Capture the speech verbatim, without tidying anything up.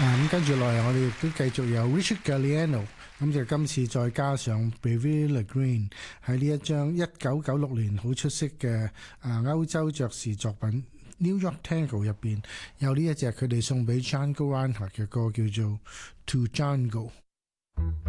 啊咁跟住落嚟，我哋亦都繼續有 Richard Galliano，咁就今次再加上 Bevy Green 喺呢一張一九九六年好出色嘅啊歐洲爵士作品 New York Tango 入邊有呢一隻佢哋送俾 Django Reinhardt 嘅歌叫做 To Django。